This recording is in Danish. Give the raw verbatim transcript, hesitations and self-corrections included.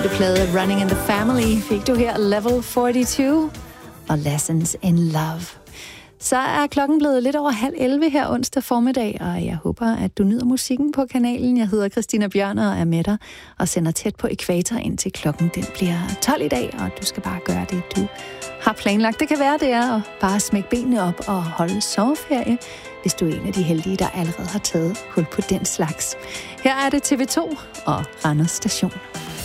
Du plade Running in the Family fik du her Level fireogfyrre og Lessons in Love. Så er klokken blevet lidt over halv elleve her onsdag formiddag, og jeg håber, at du nyder musikken på kanalen. Jeg hedder Christina Bjørner og er med dig og sender tæt på ækvator, indtil klokken den bliver tolv i dag, og du skal bare gøre det, du har planlagt. Det kan være, det er at bare smække benene op og holde sommerferie, hvis du er en af de heldige, der allerede har taget hul på den slags. Her er det T V to og Randers Station.